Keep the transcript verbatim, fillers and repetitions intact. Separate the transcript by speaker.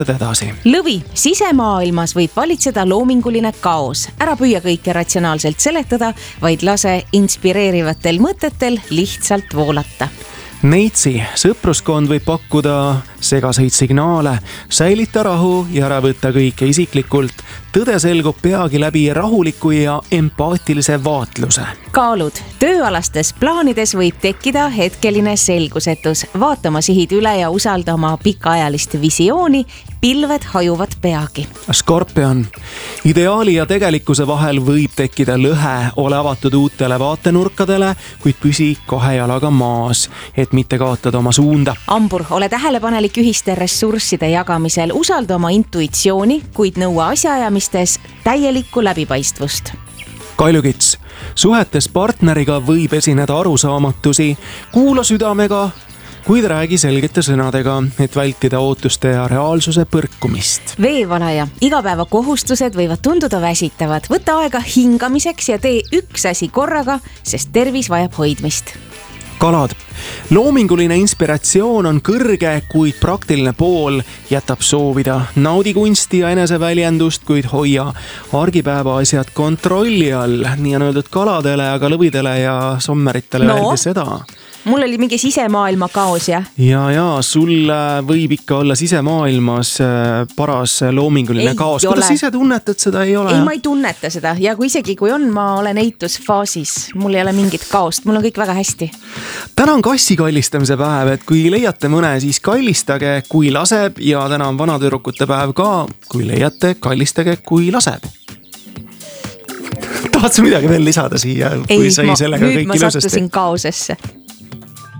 Speaker 1: edasi.
Speaker 2: Lõvi, sisemaailmas võib valitseda loominguline kaos. Ära püüa kõike ratsionaalselt seletada, vaid lase inspireerivatel mõtetel lihtsalt voolata.
Speaker 1: Neitsi, sõpruskond võib pakkuda segaseid signaale, säilita rahu ja ära võtta kõike isiklikult. Tõde selgub peagi läbi rahuliku ja empaatilise vaatluse.
Speaker 2: Kaalud, tööalastes plaanides võib tekkida hetkeline selgusetus. Vaatama sihid üle ja usaldama pikaajalist visiooni, pilved hajuvad peagi.
Speaker 1: Skorpion, ideaali ja tegelikkuse vahel võib tekkida lõhe, ole avatud uutele vaatenurkadele, kuid püsi kahe jalaga maas, et mitte kaotada oma suunda.
Speaker 2: Ambur, ole tähelepanelik ühiste ressursside jagamisel, usalda oma intuitsiooni, kuid nõua asjaajamistes täielikku läbipaistvust.
Speaker 1: Kaljukits, suhetes partneriga võib esineda arusaamatusi, kuula südamega, kuid räägi selgete sõnadega, et vältida ootuste ja reaalsuse põrkumist.
Speaker 2: Veevalaja, igapäeva kohustused võivad tunduda väsitavad. Võta aega hingamiseks ja tee üks asi korraga, sest tervis vajab hoidmist.
Speaker 1: Kalad, loominguline inspiratsioon on kõrge, kuid praktiline pool jätab soovida. Naudi kunsti ja eneseväljendust, kuid hoia argipäeva asjad kontrolli all. Nii on öeldud kaladele, aga lõvidele ja sommeritele no. Öeldi seda.
Speaker 2: Mul oli mingi sisemaailma kaos, jah?
Speaker 1: Ja, ja, sul võib ikka olla sisemaailmas paras loominguline ei kaos. Kuidas ise tunnetad seda? Ei ole?
Speaker 2: Ei, ma ei tunneta seda. Ja kui isegi kui on, ma olen eitusfaasis. Mul ei ole mingit kaost. Mul on kõik väga hästi.
Speaker 1: Täna on kassi kallistamise päev, et kui leiate mõne, siis kallistage, kui laseb. Ja täna on vanatüdrukute päev ka. Kui leiate, kallistage, kui laseb. Tahad sa midagi veel lisada siia?
Speaker 2: Ei, ma, nüüd ma sattusin kaosesse.